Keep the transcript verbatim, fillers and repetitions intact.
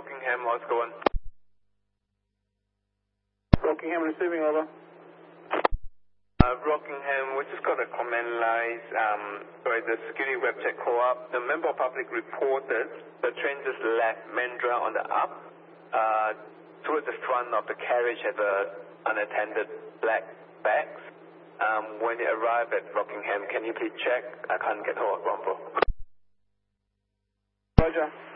Rockingham, how's it going? Rockingham receiving, over. Uh, Rockingham, we just got a command line, um, sorry, the security web check call up. The member of public reported the train just left Mandra on the up. Uh, towards the front of the carriage have a unattended black bags. Um, when you arrive at Rockingham, can you please check? I can't get hold of Rompo. Roger.